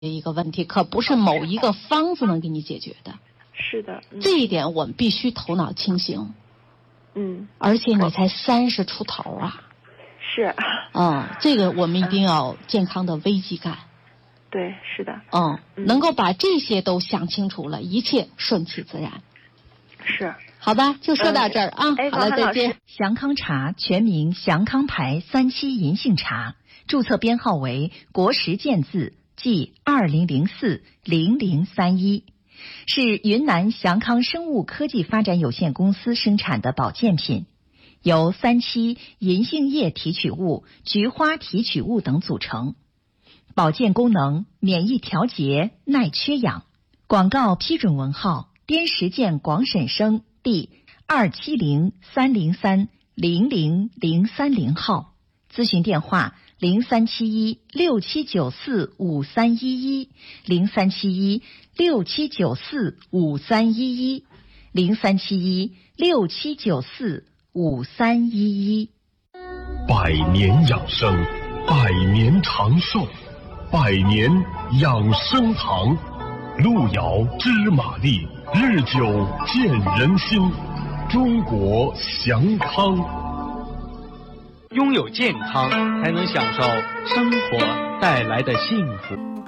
一个问题，可不是某一个方子能给你解决的。 是的， 这一点我们必须头脑清醒。而且你才30出头啊。 是。 这个我们一定要健康的危机感。 对，是的。 能够把这些都想清楚了，一切顺其自然。 是。 好吧，就说到这儿啊。好了，再见。 祥康茶全名祥康牌3七银杏茶，注册编号为国时健字即20040031，是云南祥康生物科技发展有限公司生产的保健品，由3七银杏叶提取物、菊花提取物等组成，保健功能免疫调节、耐缺氧。广告批准文号滇石健广审生第27030300030号，咨询电话037167945311，037167945311。 百年养生，百年长寿，百年养生堂，路遥知马力，日久见人心。中国祥康， 拥有健康，才能享受生活带来的幸福。